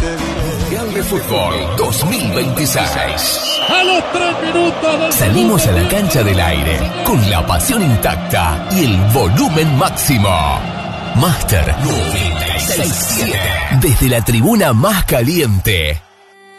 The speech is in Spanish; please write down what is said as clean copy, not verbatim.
Mundial de Fútbol 2026. A los 3 minutos Salimos a la cancha del aire con la pasión intacta y el volumen máximo. Máster 967. Desde la tribuna más caliente.